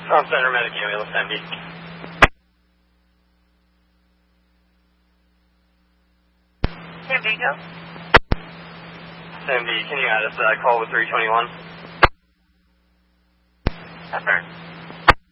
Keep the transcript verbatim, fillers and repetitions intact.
From Center Medic Ambulance, M D. San Diego? M D, can you add us to that call with three twenty-one? Affirm.